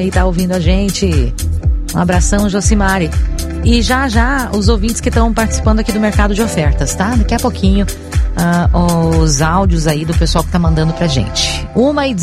E tá ouvindo a gente. Um abração, Josimari. E já os ouvintes que estão participando aqui do mercado de ofertas, tá? Daqui a pouquinho os áudios aí do pessoal que tá mandando pra gente. 1h19.